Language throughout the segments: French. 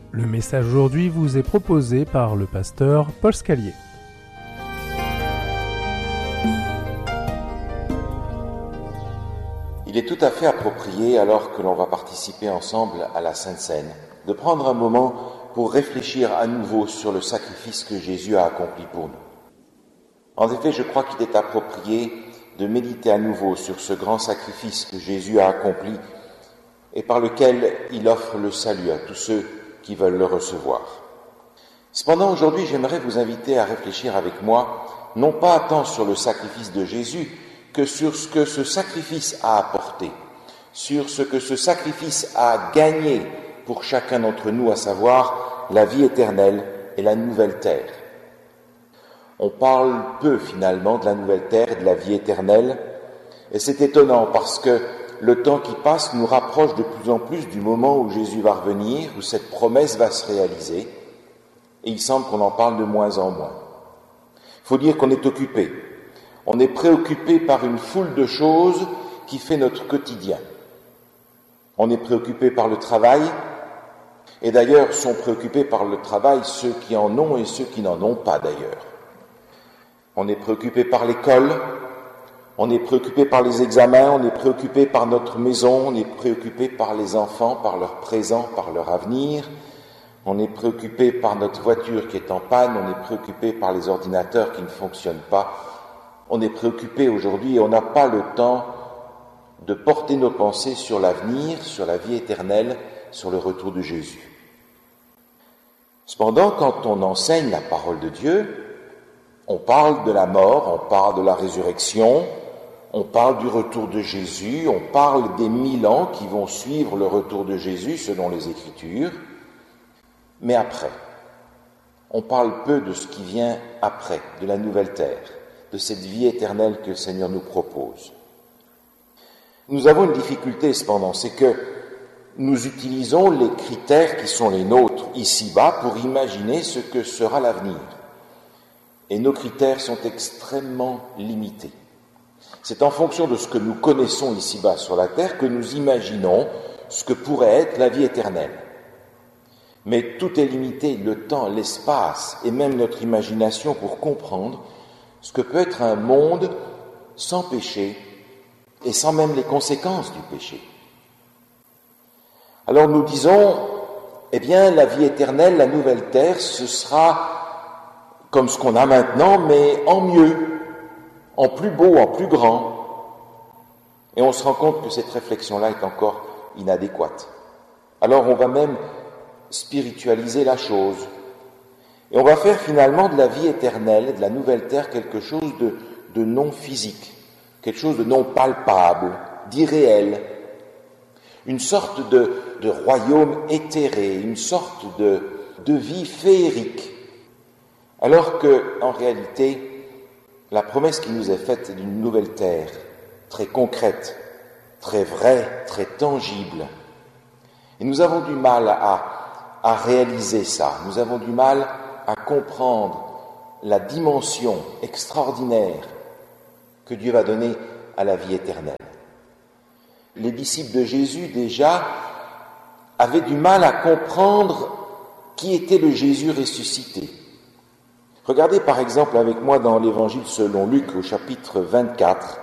Le message aujourd'hui vous est proposé par le pasteur Paul Scalier. Il est tout à fait approprié, alors que l'on va participer ensemble à la Sainte Seine, de prendre un moment pour réfléchir à nouveau sur le sacrifice que Jésus a accompli pour nous. En effet, je crois qu'il est approprié de méditer à nouveau sur ce grand sacrifice que Jésus a accompli et par lequel il offre le salut à tous ceux qui veulent le recevoir. Cependant, aujourd'hui, j'aimerais vous inviter à réfléchir avec moi, non pas tant sur le sacrifice de Jésus, que sur ce que ce sacrifice a apporté, sur ce que ce sacrifice a gagné pour chacun d'entre nous, à savoir la vie éternelle et la nouvelle terre. On parle peu finalement de la nouvelle terre et de la vie éternelle, et c'est étonnant parce que le temps qui passe nous rapproche de plus en plus du moment où Jésus va revenir, où cette promesse va se réaliser, et il semble qu'on en parle de moins en moins. Il faut dire qu'on est occupé. On est préoccupé par une foule de choses qui fait notre quotidien. On est préoccupé par le travail, et d'ailleurs sont préoccupés par le travail ceux qui en ont et ceux qui n'en ont pas d'ailleurs. On est préoccupé par l'école, on est préoccupé par les examens, on est préoccupé par notre maison, on est préoccupé par les enfants, par leur présent, par leur avenir. On est préoccupé par notre voiture qui est en panne, on est préoccupé par les ordinateurs qui ne fonctionnent pas. On est préoccupé aujourd'hui et on n'a pas le temps de porter nos pensées sur l'avenir, sur la vie éternelle, sur le retour de Jésus. Cependant, quand on enseigne la parole de Dieu, on parle de la mort, on parle de la résurrection, on parle du retour de Jésus, on parle des 1000 ans qui vont suivre le retour de Jésus selon les Écritures. Mais après, on parle peu de ce qui vient après, de la nouvelle terre, de cette vie éternelle que le Seigneur nous propose. Nous avons une difficulté cependant, c'est que nous utilisons les critères qui sont les nôtres ici-bas pour imaginer ce que sera l'avenir. Et nos critères sont extrêmement limités. C'est en fonction de ce que nous connaissons ici-bas sur la terre que nous imaginons ce que pourrait être la vie éternelle. Mais tout est limité, le temps, l'espace et même notre imagination pour comprendre ce que peut être un monde sans péché et sans même les conséquences du péché. Alors nous disons, eh bien la vie éternelle, la nouvelle terre, ce sera comme ce qu'on a maintenant, mais en mieux, en plus beau, en plus grand. Et on se rend compte que cette réflexion-là est encore inadéquate. Alors on va même spiritualiser la chose. Et on va faire finalement de la vie éternelle, de la nouvelle terre, quelque chose de non physique, quelque chose de non palpable, d'irréel, une sorte de royaume éthéré, une sorte de vie féerique. Alors que, en réalité, la promesse qui nous est faite est d'une nouvelle terre, très concrète, très vraie, très tangible. Et nous avons du mal à réaliser ça. Nous avons du mal à comprendre la dimension extraordinaire que Dieu va donner à la vie éternelle. Les disciples de Jésus, déjà, avaient du mal à comprendre qui était le Jésus ressuscité. Regardez par exemple avec moi dans l'Évangile selon Luc au chapitre 24.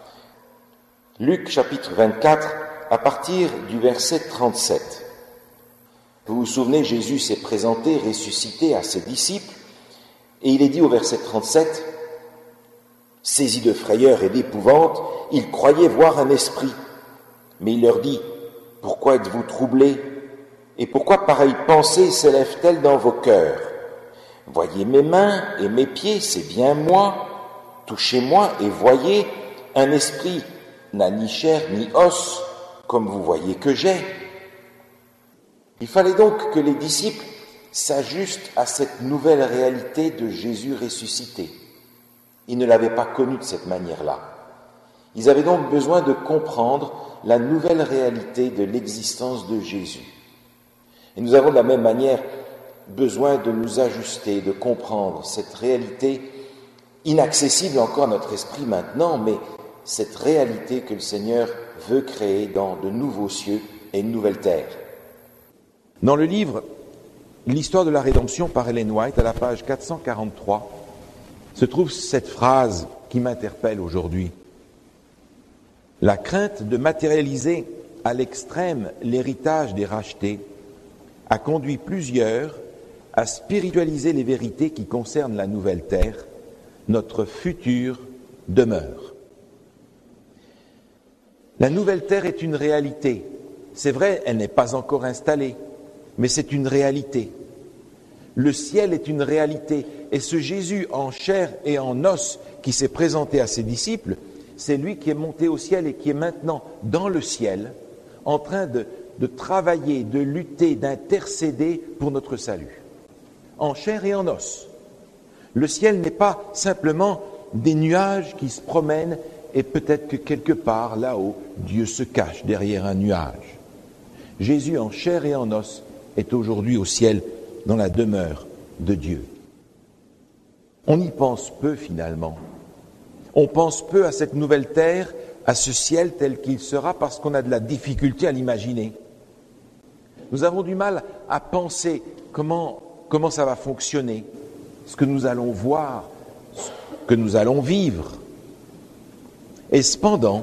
Luc chapitre 24 à partir du verset 37. Vous vous souvenez, Jésus s'est présenté, ressuscité à ses disciples et il est dit au verset 37, « Saisis de frayeur et d'épouvante, ils croyaient voir un esprit. Mais il leur dit, « Pourquoi êtes-vous troublés et pourquoi pareille pensée s'élève-t-elle dans vos cœurs ? Voyez mes mains et mes pieds, c'est bien moi. Touchez-moi et voyez, un esprit n'a ni chair ni os, comme vous voyez que j'ai. » Il fallait donc que les disciples s'ajustent à cette nouvelle réalité de Jésus ressuscité. Ils ne l'avaient pas connu de cette manière-là. Ils avaient donc besoin de comprendre la nouvelle réalité de l'existence de Jésus. Et nous avons de la même manière besoin de nous ajuster, de comprendre cette réalité inaccessible encore à notre esprit maintenant, mais cette réalité que le Seigneur veut créer dans de nouveaux cieux et une nouvelle terre. Dans le livre l'histoire de la rédemption par Ellen White, à la page 443, se trouve cette phrase qui m'interpelle aujourd'hui. La crainte de matérialiser à l'extrême l'héritage des rachetés a conduit plusieurs à spiritualiser les vérités qui concernent la nouvelle terre, notre future demeure. La nouvelle terre est une réalité. C'est vrai, elle n'est pas encore installée, mais c'est une réalité. Le ciel est une réalité. Et ce Jésus en chair et en os qui s'est présenté à ses disciples, c'est lui qui est monté au ciel et qui est maintenant dans le ciel, en train de travailler, de lutter, d'intercéder pour notre salut. En chair et en os. Le ciel n'est pas simplement des nuages qui se promènent et peut-être que quelque part là-haut, Dieu se cache derrière un nuage. Jésus en chair et en os est aujourd'hui au ciel dans la demeure de Dieu. On y pense peu finalement. On pense peu à cette nouvelle terre, à ce ciel tel qu'il sera parce qu'on a de la difficulté à l'imaginer. Nous avons du mal à penser comment ça va fonctionner, ce que nous allons voir, ce que nous allons vivre. Et cependant,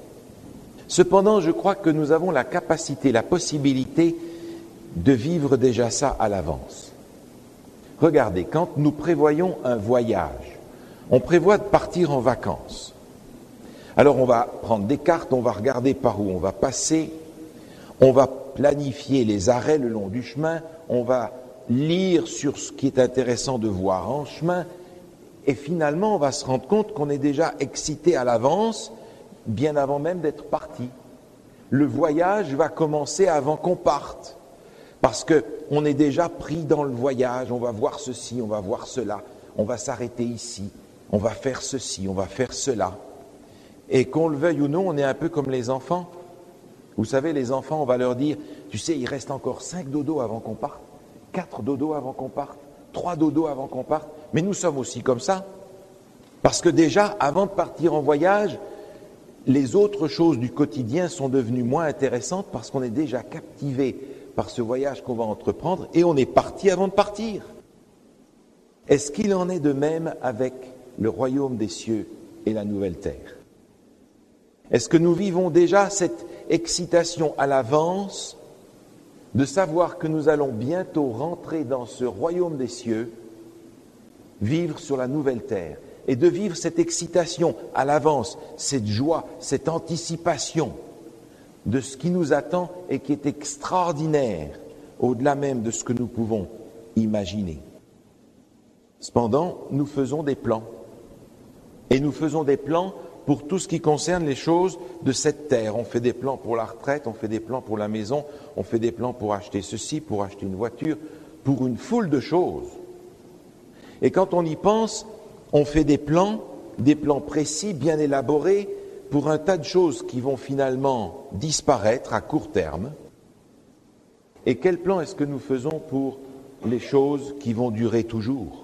je crois que nous avons la capacité, la possibilité de vivre déjà ça à l'avance. Regardez, quand nous prévoyons un voyage, on prévoit de partir en vacances. Alors on va prendre des cartes, on va regarder par où on va passer, on va planifier les arrêts le long du chemin, on va lire sur ce qui est intéressant de voir en chemin, et finalement on va se rendre compte qu'on est déjà excité à l'avance, bien avant même d'être parti. Le voyage va commencer avant qu'on parte, parce qu'on est déjà pris dans le voyage, on va voir ceci, on va voir cela, on va s'arrêter ici, on va faire ceci, on va faire cela. Et qu'on le veuille ou non, on est un peu comme les enfants. Vous savez, les enfants, on va leur dire, tu sais, il reste encore 5 dodos avant qu'on parte, 4 dodos avant qu'on parte, 3 dodos avant qu'on parte. Mais nous sommes aussi comme ça. Parce que déjà, avant de partir en voyage, les autres choses du quotidien sont devenues moins intéressantes parce qu'on est déjà captivé par ce voyage qu'on va entreprendre et on est parti avant de partir. Est-ce qu'il en est de même avec le royaume des cieux et la nouvelle terre? Est-ce que nous vivons déjà cette excitation à l'avance de savoir que nous allons bientôt rentrer dans ce royaume des cieux, vivre sur la nouvelle terre, et de vivre cette excitation à l'avance, cette joie, cette anticipation de ce qui nous attend et qui est extraordinaire, au-delà même de ce que nous pouvons imaginer. Cependant, nous faisons des plans. Et nous faisons des plans pour tout ce qui concerne les choses de cette terre. On fait des plans pour la retraite, on fait des plans pour la maison, on fait des plans pour acheter ceci, pour acheter une voiture, pour une foule de choses. Et quand on y pense, on fait des plans précis, bien élaborés, pour un tas de choses qui vont finalement disparaître à court terme. Et quel plan est-ce que nous faisons pour les choses qui vont durer toujours?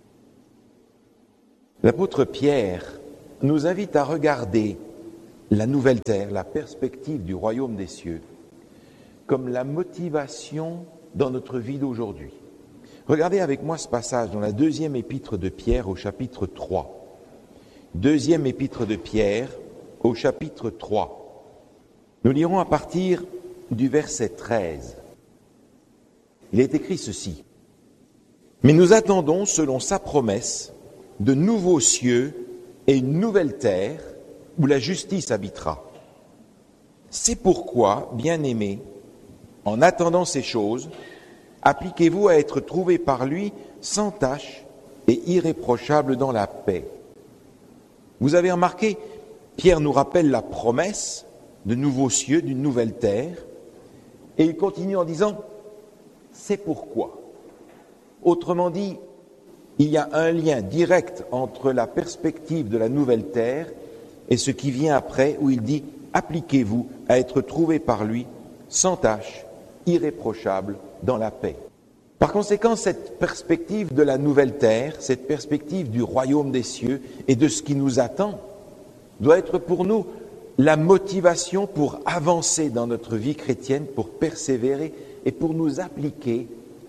L'apôtre Pierre nous invite à regarder la nouvelle terre, la perspective du royaume des cieux, comme la motivation dans notre vie d'aujourd'hui. Regardez avec moi ce passage dans la deuxième épître de Pierre au chapitre 3. Deuxième épître de Pierre au chapitre 3. Nous lirons à partir du verset 13. Il est écrit ceci. « Mais nous attendons, selon sa promesse, de nouveaux cieux et une nouvelle terre où la justice habitera. C'est pourquoi, bien-aimés, en attendant ces choses, appliquez-vous à être trouvés par lui sans tache et irréprochables dans la paix. » Vous avez remarqué, Pierre nous rappelle la promesse de nouveaux cieux, d'une nouvelle terre, et il continue en disant « c'est pourquoi ». Autrement dit, il y a un lien direct entre la perspective de la nouvelle terre et ce qui vient après, où il dit « appliquez-vous à être trouvés par lui sans tache, irréprochables dans la paix ». Par conséquent, cette perspective de la nouvelle terre, cette perspective du royaume des cieux et de ce qui nous attend, doit être pour nous la motivation pour avancer dans notre vie chrétienne, pour persévérer et pour nous appliquer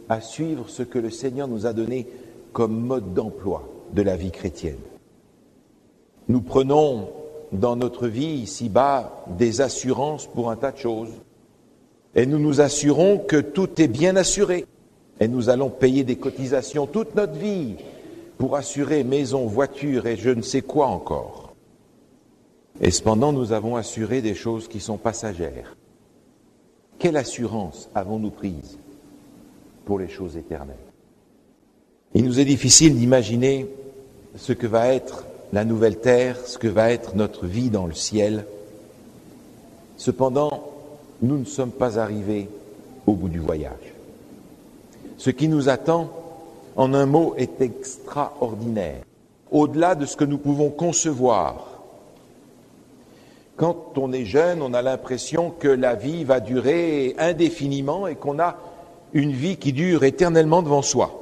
à suivre ce que le Seigneur nous a donné comme mode d'emploi de la vie chrétienne. Nous prenons dans notre vie ici-bas des assurances pour un tas de choses. Et nous nous assurons que tout est bien assuré. Et nous allons payer des cotisations toute notre vie pour assurer maison, voiture et je ne sais quoi encore. Et cependant, nous avons assuré des choses qui sont passagères. Quelle assurance avons-nous prise pour les choses éternelles? Il nous est difficile d'imaginer ce que va être la nouvelle terre, ce que va être notre vie dans le ciel. Cependant, nous ne sommes pas arrivés au bout du voyage. Ce qui nous attend, en un mot, est extraordinaire, au-delà de ce que nous pouvons concevoir. Quand on est jeune, on a l'impression que la vie va durer indéfiniment et qu'on a une vie qui dure éternellement devant soi.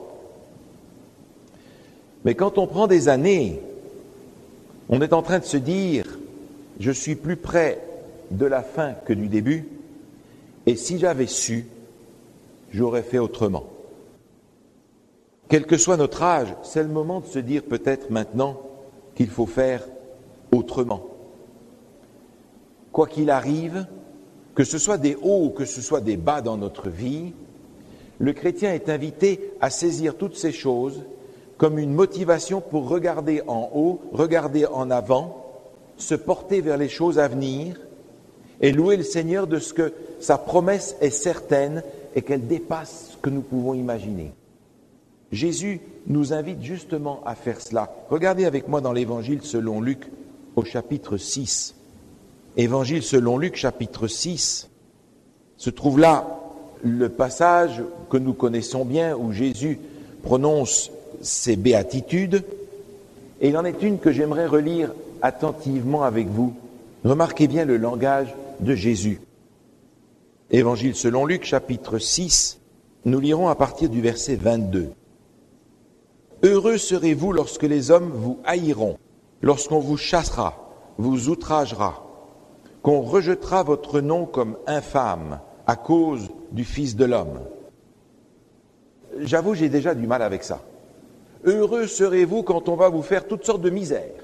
Mais quand on prend des années, on est en train de se dire « je suis plus près de la fin que du début, et si j'avais su, j'aurais fait autrement ». Quel que soit notre âge, c'est le moment de se dire peut-être maintenant qu'il faut faire autrement. Quoi qu'il arrive, que ce soit des hauts ou que ce soit des bas dans notre vie, le chrétien est invité à saisir toutes ces choses comme une motivation pour regarder en haut, regarder en avant, se porter vers les choses à venir et louer le Seigneur de ce que sa promesse est certaine et qu'elle dépasse ce que nous pouvons imaginer. Jésus nous invite justement à faire cela. Regardez avec moi dans l'Évangile selon Luc au chapitre 6. Évangile selon Luc, chapitre 6, se trouve là le passage que nous connaissons bien où Jésus prononce ses béatitudes. Et il en est une que j'aimerais relire attentivement avec vous. Remarquez bien le langage de Jésus. Évangile selon Luc, chapitre 6, nous lirons à partir du verset 22. « Heureux serez-vous lorsque les hommes vous haïront, lorsqu'on vous chassera, vous outragera, qu'on rejettera votre nom comme infâme à cause du Fils de l'homme. » J'avoue, j'ai déjà du mal avec ça. Heureux serez-vous quand on va vous faire toutes sortes de misères.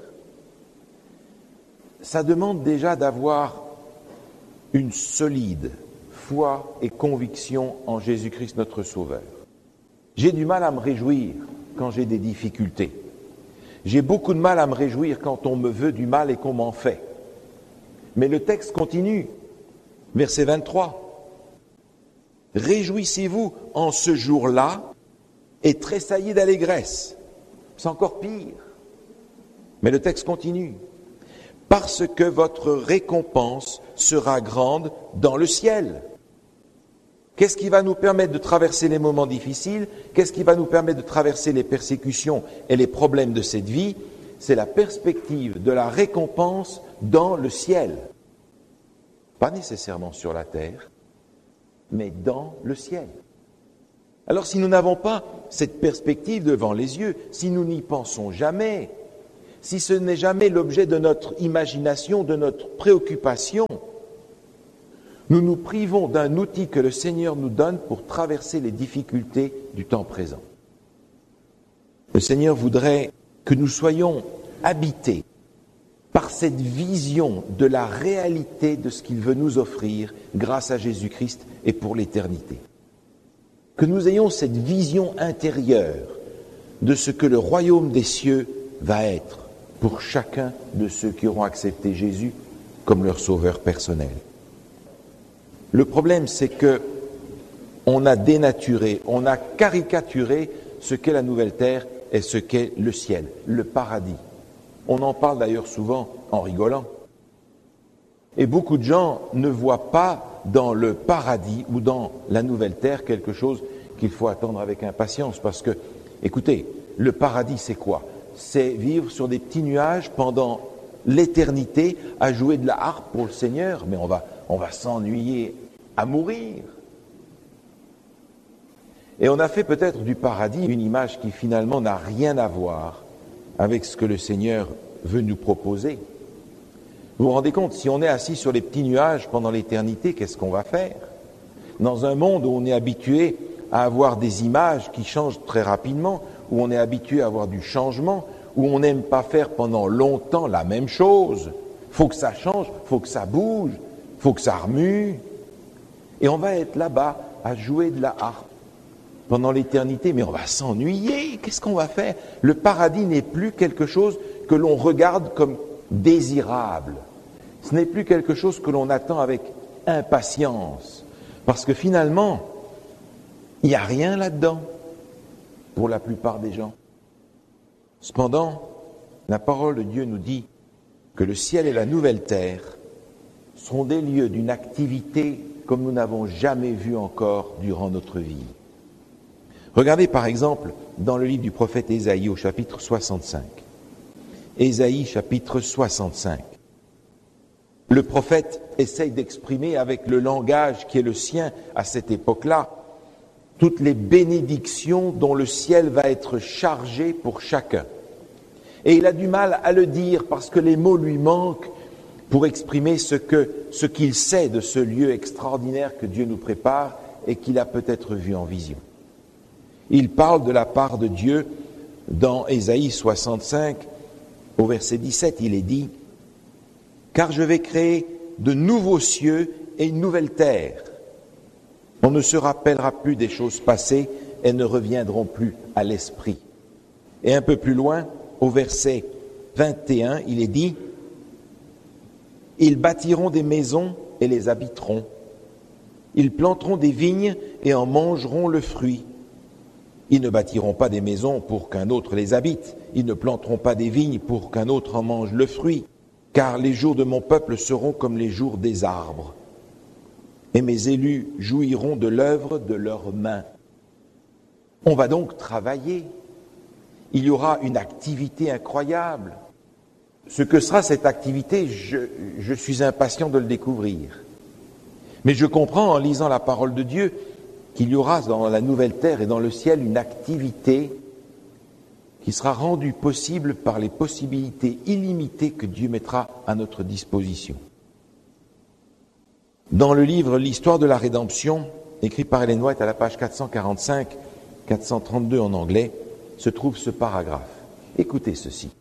Ça demande déjà d'avoir une solide foi et conviction en Jésus-Christ notre Sauveur. J'ai du mal à me réjouir quand j'ai des difficultés. J'ai beaucoup de mal à me réjouir quand on me veut du mal et qu'on m'en fait. Mais le texte continue, verset 23. « Réjouissez-vous en ce jour-là et tressaillez d'allégresse. » C'est encore pire. Mais le texte continue. « Parce que votre récompense sera grande dans le ciel. » Qu'est-ce qui va nous permettre de traverser les moments difficiles? Qu'est-ce qui va nous permettre de traverser les persécutions et les problèmes de cette vie? C'est la perspective de la récompense dans le ciel. Pas nécessairement sur la terre, mais dans le ciel. Alors si nous n'avons pas cette perspective devant les yeux, si nous n'y pensons jamais, si ce n'est jamais l'objet de notre imagination, de notre préoccupation, nous nous privons d'un outil que le Seigneur nous donne pour traverser les difficultés du temps présent. Le Seigneur voudrait que nous soyons habités par cette vision de la réalité de ce qu'il veut nous offrir grâce à Jésus-Christ et pour l'éternité. Que nous ayons cette vision intérieure de ce que le royaume des cieux va être pour chacun de ceux qui auront accepté Jésus comme leur sauveur personnel. Le problème, c'est que on a dénaturé, on a caricaturé ce qu'est la nouvelle terre et ce qu'est le ciel, le paradis. On en parle d'ailleurs souvent en rigolant. Et beaucoup de gens ne voient pas dans le paradis ou dans la nouvelle terre quelque chose qu'il faut attendre avec impatience. Parce que, écoutez, le paradis c'est quoi? C'est vivre sur des petits nuages pendant l'éternité à jouer de la harpe pour le Seigneur. Mais on va s'ennuyer à mourir. Et on a fait peut-être du paradis une image qui finalement n'a rien à voir avec ce que le Seigneur veut nous proposer. Vous vous rendez compte, si on est assis sur les petits nuages pendant l'éternité, qu'est-ce qu'on va faire? Dans un monde où on est habitué à avoir des images qui changent très rapidement, où on est habitué à avoir du changement, où on n'aime pas faire pendant longtemps la même chose. Faut que ça change, faut que ça bouge, faut que ça remue. Et on va être là-bas à jouer de la harpe pendant l'éternité, mais on va s'ennuyer. Qu'est-ce qu'on va faire? Le paradis n'est plus quelque chose que l'on regarde comme désirable. Ce n'est plus quelque chose que l'on attend avec impatience, parce que finalement, il n'y a rien là-dedans pour la plupart des gens. Cependant, la parole de Dieu nous dit que le ciel et la nouvelle terre seront des lieux d'une activité comme nous n'avons jamais vu encore durant notre vie. Regardez par exemple dans le livre du prophète Ésaïe au chapitre 65. Ésaïe chapitre 65. Le prophète essaye d'exprimer avec le langage qui est le sien à cette époque-là toutes les bénédictions dont le ciel va être chargé pour chacun. Et il a du mal à le dire parce que les mots lui manquent pour exprimer ce qu'il sait de ce lieu extraordinaire que Dieu nous prépare et qu'il a peut-être vu en vision. Il parle de la part de Dieu dans Ésaïe 65, au verset 17, il est dit « Car je vais créer de nouveaux cieux et une nouvelle terre. On ne se rappellera plus des choses passées et ne reviendront plus à l'esprit. » Et un peu plus loin, au verset 21, il est dit « Ils bâtiront des maisons et les habiteront. Ils planteront des vignes et en mangeront le fruit. Ils ne bâtiront pas des maisons pour qu'un autre les habite. Ils ne planteront pas des vignes pour qu'un autre en mange le fruit. Car les jours de mon peuple seront comme les jours des arbres. Et mes élus jouiront de l'œuvre de leurs mains. » On va donc travailler. Il y aura une activité incroyable. Ce que sera cette activité, je suis impatient de le découvrir. Mais je comprends en lisant la parole de Dieu qu'il y aura dans la nouvelle terre et dans le ciel une activité qui sera rendue possible par les possibilités illimitées que Dieu mettra à notre disposition. Dans le livre « L'histoire de la rédemption », écrit par Ellen White à la page 445, 432 en anglais, se trouve ce paragraphe. Écoutez ceci.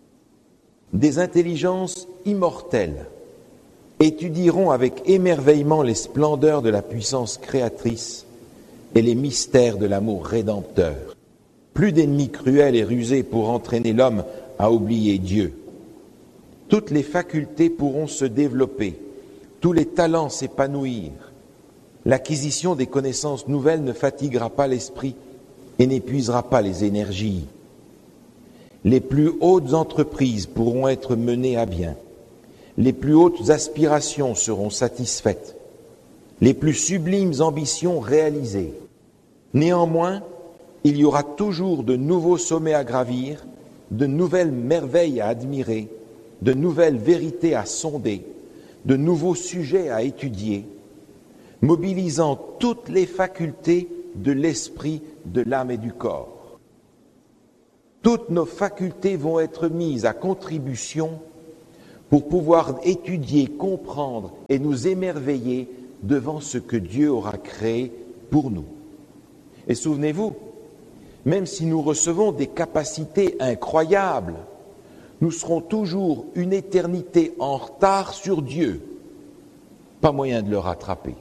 « Des intelligences immortelles étudieront avec émerveillement les splendeurs de la puissance créatrice et les mystères de l'amour rédempteur. Plus d'ennemis cruels et rusés pour entraîner l'homme à oublier Dieu. Toutes les facultés pourront se développer, tous les talents s'épanouir. L'acquisition des connaissances nouvelles ne fatiguera pas l'esprit et n'épuisera pas les énergies. Les plus hautes entreprises pourront être menées à bien. Les plus hautes aspirations seront satisfaites. Les plus sublimes ambitions réalisées. Néanmoins, il y aura toujours de nouveaux sommets à gravir, de nouvelles merveilles à admirer, de nouvelles vérités à sonder, de nouveaux sujets à étudier, mobilisant toutes les facultés de l'esprit, de l'âme et du corps. Toutes nos facultés vont être mises à contribution pour pouvoir étudier, comprendre et nous émerveiller devant ce que Dieu aura créé pour nous. Et souvenez-vous, même si nous recevons des capacités incroyables, nous serons toujours une éternité en retard sur Dieu. Pas moyen de le rattraper.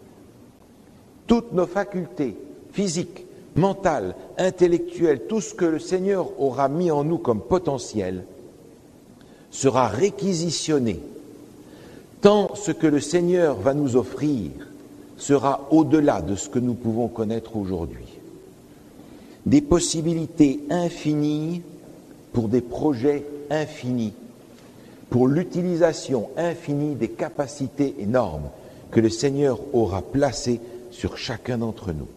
Toutes nos facultés physiques, mentales, intellectuelles, tout ce que le Seigneur aura mis en nous comme potentiel, sera réquisitionné. Tant ce que le Seigneur va nous offrir sera au-delà de ce que nous pouvons connaître aujourd'hui. Des possibilités infinies pour des projets infinis, pour l'utilisation infinie des capacités énormes que le Seigneur aura placées sur chacun d'entre nous.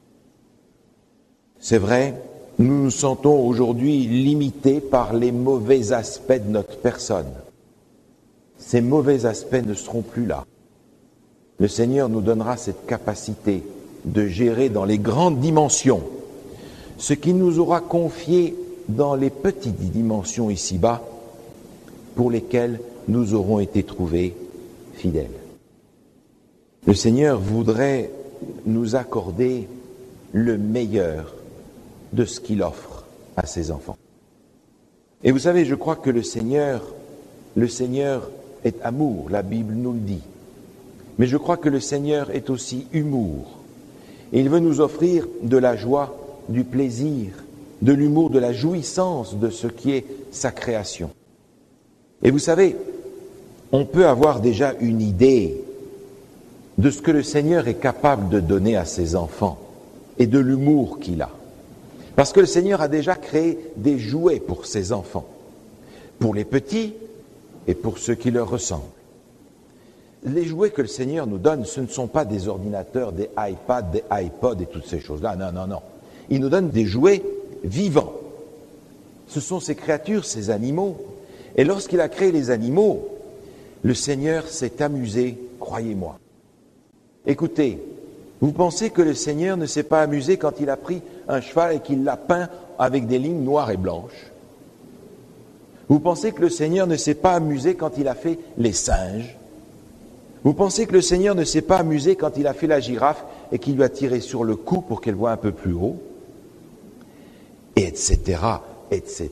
C'est vrai, nous nous sentons aujourd'hui limités par les mauvais aspects de notre personne. Ces mauvais aspects ne seront plus là. Le Seigneur nous donnera cette capacité de gérer dans les grandes dimensions ce qu'il nous aura confié dans les petites dimensions ici-bas pour lesquelles nous aurons été trouvés fidèles. Le Seigneur voudrait nous accorder le meilleur de ce qu'il offre à ses enfants. Et vous savez, je crois que le Seigneur est amour, la Bible nous le dit. Mais je crois que le Seigneur est aussi humour. Et il veut nous offrir de la joie, du plaisir, de l'humour, de la jouissance de ce qui est sa création. Et vous savez, on peut avoir déjà une idée de ce que le Seigneur est capable de donner à ses enfants et de l'humour qu'il a. Parce que le Seigneur a déjà créé des jouets pour ses enfants, pour les petits et pour ceux qui leur ressemblent. Les jouets que le Seigneur nous donne, ce ne sont pas des ordinateurs, des iPads, des iPods et toutes ces choses-là. Non. Il nous donne des jouets vivants. Ce sont ces créatures, ces animaux. Et lorsqu'il a créé les animaux, le Seigneur s'est amusé, croyez-moi. Écoutez, vous pensez que le Seigneur ne s'est pas amusé quand il a pris un cheval et qu'il l'a peint avec des lignes noires et blanches? Vous pensez que le Seigneur ne s'est pas amusé quand il a fait les singes? Vous pensez que le Seigneur ne s'est pas amusé quand il a fait la girafe et qu'il lui a tiré sur le cou pour qu'elle voie un peu plus haut? Etc., etc.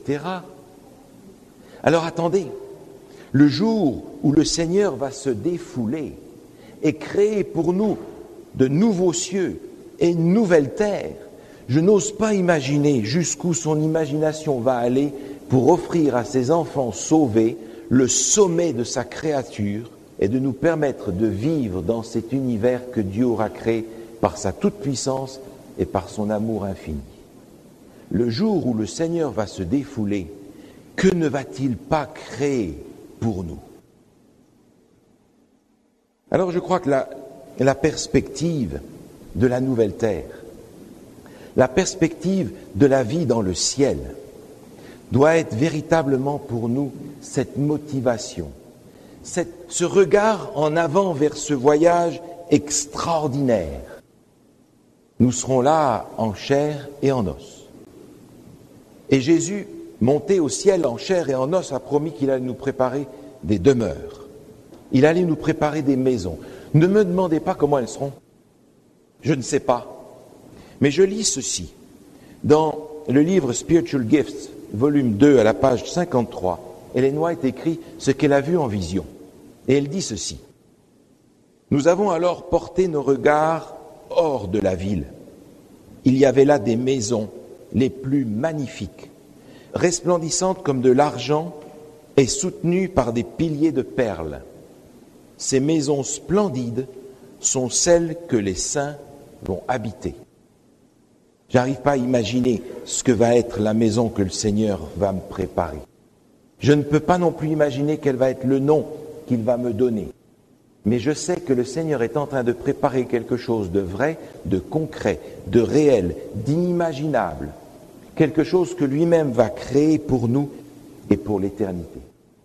Alors attendez, le jour où le Seigneur va se défouler et créer pour nous de nouveaux cieux et une nouvelle terre, je n'ose pas imaginer jusqu'où son imagination va aller pour offrir à ses enfants sauvés le sommet de sa créature et de nous permettre de vivre dans cet univers que Dieu aura créé par sa toute-puissance et par son amour infini. Le jour où le Seigneur va se défouler, que ne va-t-il pas créer pour nous? Alors je crois que la perspective de la nouvelle terre, la perspective de la vie dans le ciel, doit être véritablement pour nous cette motivation, ce regard en avant vers ce voyage extraordinaire. Nous serons là en chair et en os. Et Jésus, monté au ciel en chair et en os, a promis qu'il allait nous préparer des demeures. Il allait nous préparer des maisons. Ne me demandez pas comment elles seront. Je ne sais pas. Mais je lis ceci dans le livre Spiritual Gifts, volume 2, à la page 53. Ellen White écrit ce qu'elle a vu en vision. Et elle dit ceci. Nous avons alors porté nos regards hors de la ville. Il y avait là des maisons les plus magnifiques, resplendissantes comme de l'argent et soutenues par des piliers de perles. Ces maisons splendides sont celles que les saints vont habiter. J'arrive pas à imaginer ce que va être la maison que le Seigneur va me préparer. Je ne peux pas non plus imaginer quel va être le nom qu'il va me donner. Mais je sais que le Seigneur est en train de préparer quelque chose de vrai, de concret, de réel, d'inimaginable. Quelque chose que lui-même va créer pour nous et pour l'éternité.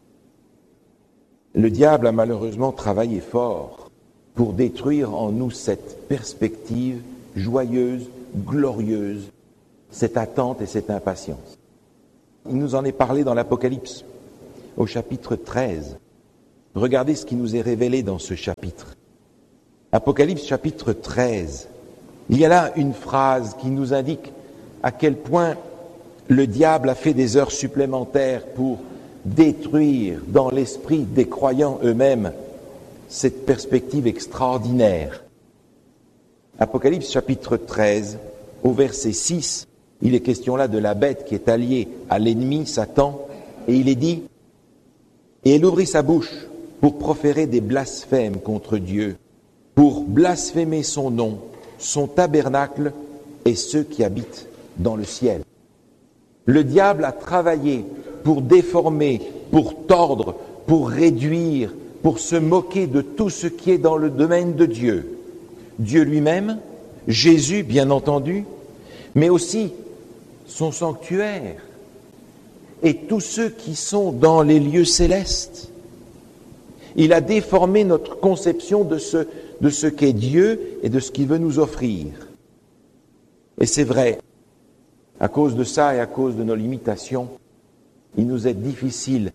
Le diable a malheureusement travaillé fort pour détruire en nous cette perspective joyeuse, glorieuse, cette attente et cette impatience. Il nous en est parlé dans l'Apocalypse, au chapitre 13. Regardez ce qui nous est révélé dans ce chapitre. Apocalypse chapitre 13. Il y a là une phrase qui nous indique à quel point le diable a fait des heures supplémentaires pour détruire dans l'esprit des croyants eux-mêmes cette perspective extraordinaire. Apocalypse chapitre 13, au verset 6, il est question là de la bête qui est alliée à l'ennemi, Satan, et il est dit « Et elle ouvrit sa bouche pour proférer des blasphèmes contre Dieu, pour blasphémer son nom, son tabernacle et ceux qui habitent dans le ciel. » Le diable a travaillé pour déformer, pour tordre, pour réduire, pour se moquer de tout ce qui est dans le domaine de Dieu. Dieu lui-même, Jésus bien entendu, mais aussi son sanctuaire et tous ceux qui sont dans les lieux célestes. Il a déformé notre conception de ce qu'est Dieu et de ce qu'il veut nous offrir. Et c'est vrai, à cause de ça et à cause de nos limitations, il nous est difficile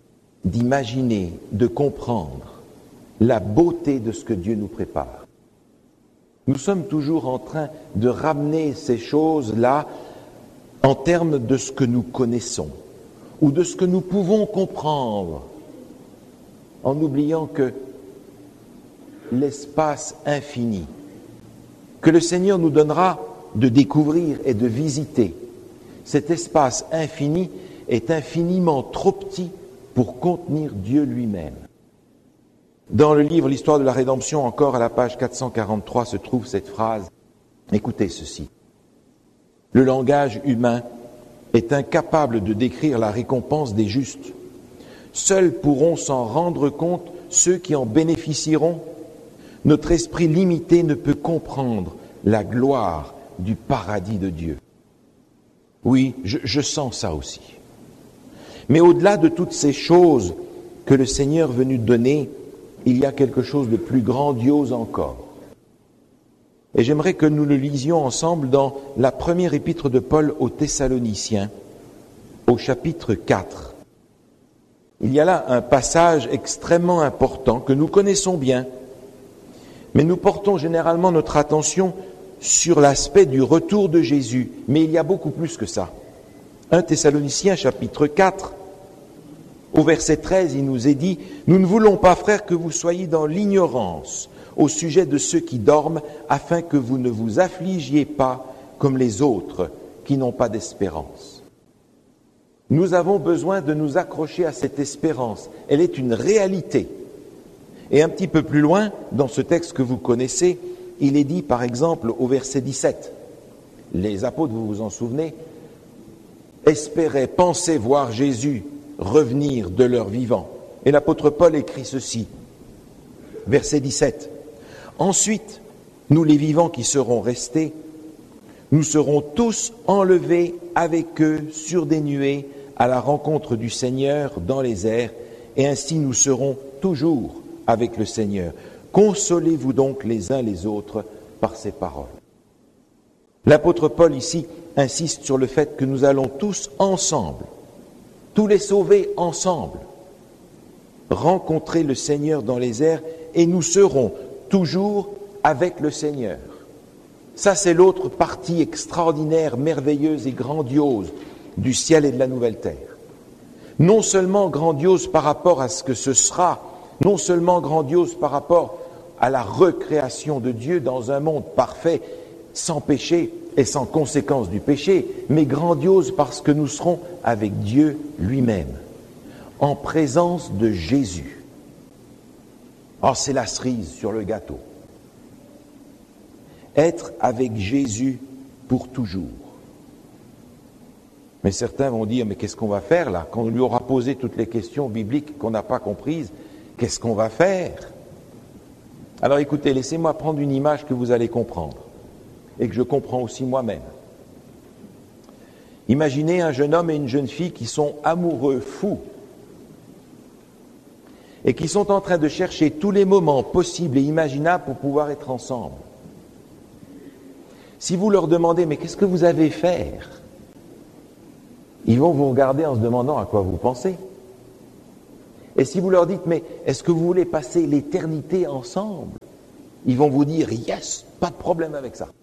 d'imaginer, de comprendre la beauté de ce que Dieu nous prépare. Nous sommes toujours en train de ramener ces choses-là en termes de ce que nous connaissons ou de ce que nous pouvons comprendre, en oubliant que l'espace infini que le Seigneur nous donnera de découvrir et de visiter, cet espace infini est infiniment trop petit pour contenir Dieu lui-même. Dans le livre L'Histoire de la Rédemption, encore à la page 443, se trouve cette phrase. Écoutez ceci. Le langage humain est incapable de décrire la récompense des justes. Seuls pourront s'en rendre compte ceux qui en bénéficieront. Notre esprit limité ne peut comprendre la gloire du paradis de Dieu. Oui, je sens ça aussi. Mais au-delà de toutes ces choses que le Seigneur veut nous donner, il y a quelque chose de plus grandiose encore. Et j'aimerais que nous le lisions ensemble dans la première épître de Paul aux Thessaloniciens, au chapitre 4. Il y a là un passage extrêmement important que nous connaissons bien, mais nous portons généralement notre attention sur l'aspect du retour de Jésus. Mais il y a beaucoup plus que ça. 1 Thessaloniciens, chapitre 4, au verset 13, il nous est dit « Nous ne voulons pas, frères, que vous soyez dans l'ignorance au sujet de ceux qui dorment, afin que vous ne vous affligiez pas comme les autres qui n'ont pas d'espérance. » Nous avons besoin de nous accrocher à cette espérance. Elle est une réalité. Et un petit peu plus loin, dans ce texte que vous connaissez, il est dit par exemple au verset 17. Les apôtres, vous vous en souvenez, espéraient, pensaient voir Jésus revenir de leur vivant. Et l'apôtre Paul écrit ceci, verset 17. Ensuite, nous les vivants qui serons restés, nous serons tous enlevés avec eux sur des nuées à la rencontre du Seigneur dans les airs, et ainsi nous serons toujours avec le Seigneur. Consolez-vous donc les uns les autres par ces paroles. L'apôtre Paul ici insiste sur le fait que nous allons tous ensemble, tous les sauvés ensemble, rencontrer le Seigneur dans les airs et nous serons toujours avec le Seigneur. Ça, c'est l'autre partie extraordinaire, merveilleuse et grandiose du ciel et de la nouvelle terre. Non seulement grandiose par rapport à ce que ce sera, non seulement grandiose par rapport à la recréation de Dieu dans un monde parfait, sans péché et sans conséquence du péché, mais grandiose parce que nous serons avec Dieu lui-même, en présence de Jésus. Oh, c'est la cerise sur le gâteau. Être avec Jésus pour toujours. Mais certains vont dire, mais qu'est-ce qu'on va faire là? Quand on lui aura posé toutes les questions bibliques qu'on n'a pas comprises, qu'est-ce qu'on va faire? Alors écoutez, laissez-moi prendre une image que vous allez comprendre et que je comprends aussi moi-même. Imaginez un jeune homme et une jeune fille qui sont amoureux, fous, et qui sont en train de chercher tous les moments possibles et imaginables pour pouvoir être ensemble. Si vous leur demandez, mais qu'est-ce que vous avez faire? Ils vont vous regarder en se demandant à quoi vous pensez. Et si vous leur dites, mais est-ce que vous voulez passer l'éternité ensemble? Ils vont vous dire, yes, pas de problème avec ça.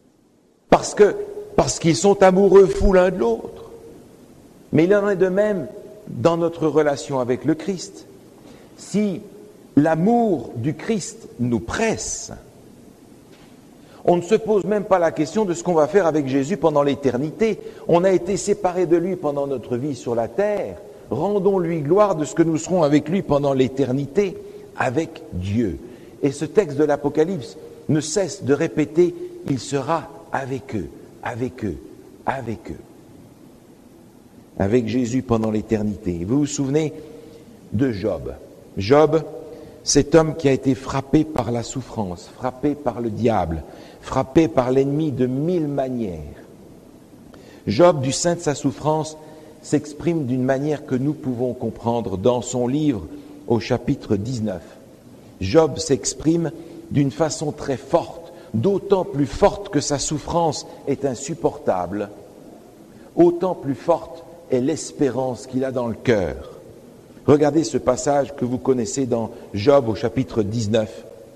Parce qu'ils sont amoureux fous l'un de l'autre. Mais il en est de même dans notre relation avec le Christ. Si l'amour du Christ nous presse, on ne se pose même pas la question de ce qu'on va faire avec Jésus pendant l'éternité. On a été séparés de lui pendant notre vie sur la terre. Rendons-lui gloire de ce que nous serons avec lui pendant l'éternité, avec Dieu. Et ce texte de l'Apocalypse ne cesse de répéter, il sera avec eux, avec eux, avec eux. Avec Jésus pendant l'éternité. Vous vous souvenez de Job. Job, cet homme qui a été frappé par la souffrance, frappé par le diable, frappé par l'ennemi de 1000 manières. Job, du sein de sa souffrance, s'exprime d'une manière que nous pouvons comprendre dans son livre au chapitre 19. Job s'exprime d'une façon très forte, d'autant plus forte que sa souffrance est insupportable, autant plus forte est l'espérance qu'il a dans le cœur. Regardez ce passage que vous connaissez dans Job au chapitre 19,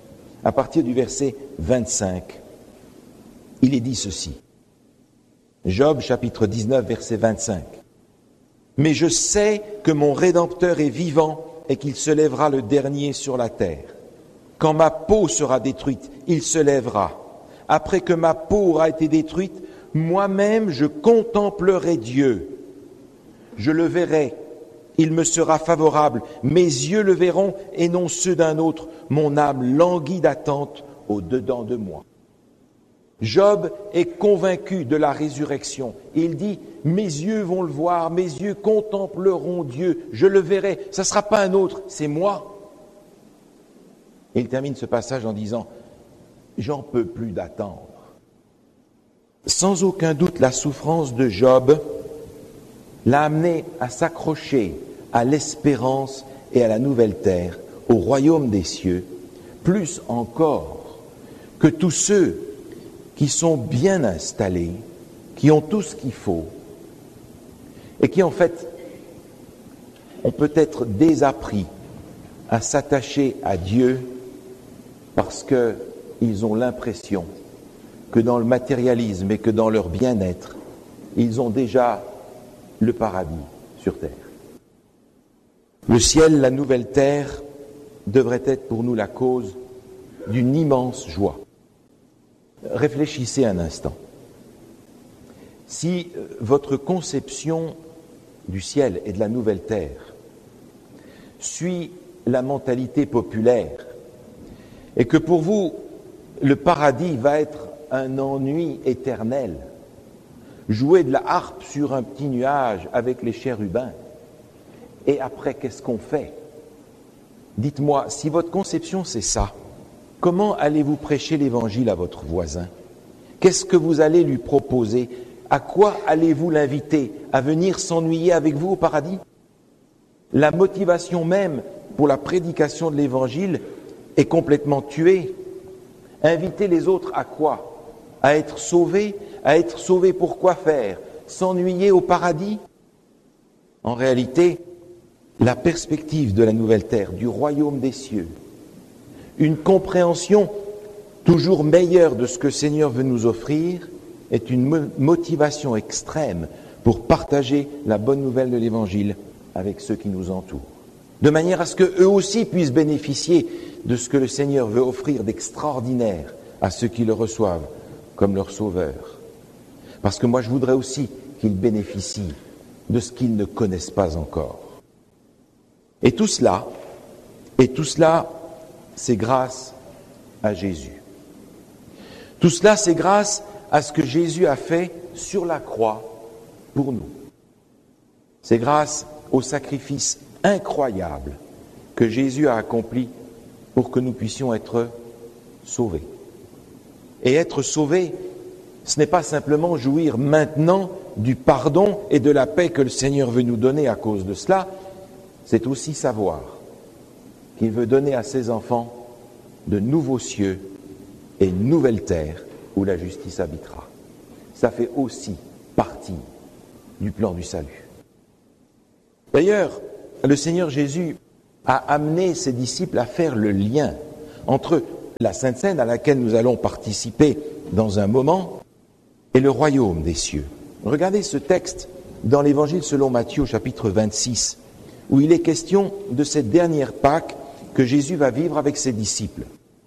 à partir du verset 25, il est dit ceci. Job, chapitre 19, verset 25. « Mais je sais que mon Rédempteur est vivant et qu'il se lèvera le dernier sur la terre. Quand ma peau sera détruite, il se lèvera. Après que ma peau aura été détruite, moi-même je contemplerai Dieu. Je le verrai, il me sera favorable. Mes yeux le verront et non ceux d'un autre. Mon âme languit d'attente au-dedans de moi. » Job est convaincu de la résurrection. Il dit, mes yeux vont le voir, mes yeux contempleront Dieu, je le verrai, ça ne sera pas un autre, c'est moi. Et il termine ce passage en disant, j'en peux plus d'attendre. Sans aucun doute, la souffrance de Job l'a amené à s'accrocher à l'espérance et à la nouvelle terre, au royaume des cieux, plus encore que tous ceux qui sont bien installés, qui ont tout ce qu'il faut, et qui en fait ont peut-être désappris à s'attacher à Dieu parce qu'ils ont l'impression que dans le matérialisme et que dans leur bien-être, ils ont déjà le paradis sur terre. Le ciel, la nouvelle terre, devrait être pour nous la cause d'une immense joie. Réfléchissez un instant. Si votre conception du ciel et de la nouvelle terre suit la mentalité populaire et que pour vous, le paradis va être un ennui éternel, jouer de la harpe sur un petit nuage avec les chérubins, et après, qu'est-ce qu'on fait? Dites-moi, si votre conception c'est ça, comment allez-vous prêcher l'évangile à votre voisin? Qu'est-ce que vous allez lui proposer? À quoi allez-vous l'inviter? À venir s'ennuyer avec vous au paradis? La motivation même pour la prédication de l'évangile est complètement tuée. Inviter les autres à quoi? À être sauvés? À être sauvés pour quoi faire? S'ennuyer au paradis? En réalité, la perspective de la nouvelle terre, du royaume des cieux, une compréhension toujours meilleure de ce que le Seigneur veut nous offrir, est une motivation extrême pour partager la bonne nouvelle de l'Évangile avec ceux qui nous entourent, de manière à ce qu'eux aussi puissent bénéficier de ce que le Seigneur veut offrir d'extraordinaire à ceux qui le reçoivent comme leur sauveur. Parce que moi, je voudrais aussi qu'ils bénéficient de ce qu'ils ne connaissent pas encore. Et tout cela, c'est grâce à Jésus. Tout cela, c'est grâce à ce que Jésus a fait sur la croix pour nous. C'est grâce au sacrifice incroyable que Jésus a accompli pour que nous puissions être sauvés. Et être sauvés, ce n'est pas simplement jouir maintenant du pardon et de la paix que le Seigneur veut nous donner à cause de cela, c'est aussi savoir qu'il veut donner à ses enfants de nouveaux cieux et une nouvelle terre où la justice habitera. Ça fait aussi partie du plan du salut. D'ailleurs, le Seigneur Jésus a amené ses disciples à faire le lien entre la Sainte Seine à laquelle nous allons participer dans un moment et le royaume des cieux. Regardez ce texte dans l'Évangile selon Matthieu, chapitre 26, où il est question de cette dernière Pâque que Jésus va vivre avec ses disciples.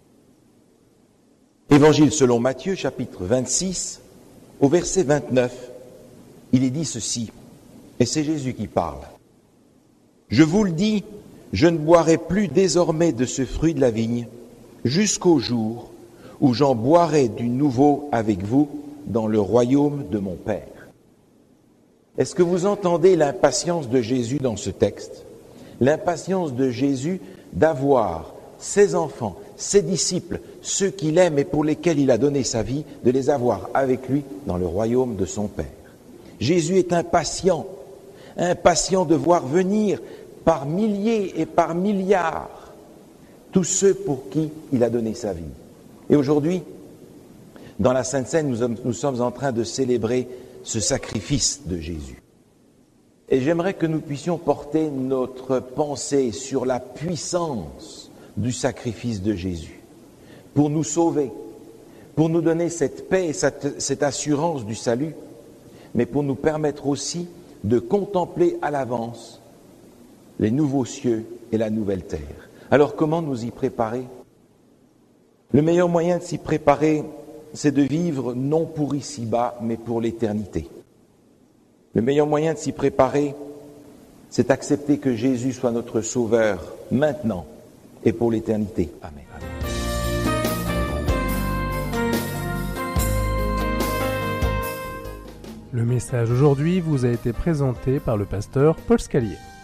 Évangile selon Matthieu, chapitre 26, au verset 29, il est dit ceci, et c'est Jésus qui parle. « Je vous le dis, je ne boirai plus désormais de ce fruit de la vigne, jusqu'au jour où j'en boirai du nouveau avec vous dans le royaume de mon Père. » Est-ce que vous entendez l'impatience de Jésus dans ce texte? L'impatience de Jésus d'avoir ses enfants, ses disciples, ceux qu'il aime et pour lesquels il a donné sa vie, de les avoir avec lui dans le royaume de son Père. Jésus est impatient de voir venir par milliers et par milliards tous ceux pour qui il a donné sa vie. Et aujourd'hui, dans la Sainte Seine, nous sommes en train de célébrer ce sacrifice de Jésus. Et j'aimerais que nous puissions porter notre pensée sur la puissance du sacrifice de Jésus. pour nous sauver, pour nous donner cette paix et cette assurance du salut, mais pour nous permettre aussi de contempler à l'avance les nouveaux cieux et la nouvelle terre. Alors comment nous y préparer ? Le meilleur moyen de s'y préparer, c'est de vivre non pour ici-bas, mais pour l'éternité. Le meilleur moyen de s'y préparer, c'est accepter que Jésus soit notre Sauveur maintenant et pour l'éternité. Amen. Le message aujourd'hui vous a été présenté par le pasteur Paul Scalier.